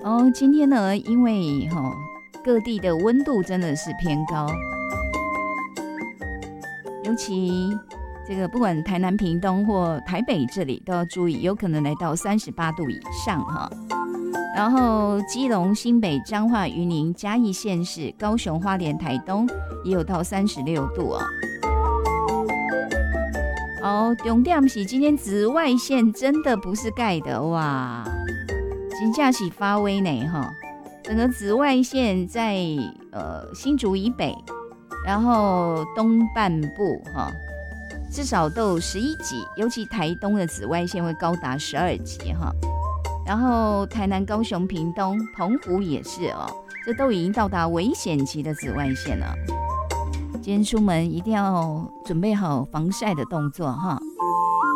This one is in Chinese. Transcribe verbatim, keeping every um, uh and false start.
哦，今天呢，因为哈、哦、各地的温度真的是偏高，尤其这个不管台南、屏东或台北这里都要注意，有可能来到三十八度以上哈。然后基隆、新北、彰化、云林、嘉义县市、高雄、花莲、台东也有到三十六度哦。哦，重点是今天紫外线真的不是盖的哇，真的是发威呢哈。整个紫外线在呃新竹以北，然后东半部哈，至少都有十一级，尤其台东的紫外线会高达十二级哈。然后台南、高雄、屏东、澎湖也是哦，这都已经到达危险级的紫外线了。今天出门一定要准备好防晒的动作哈。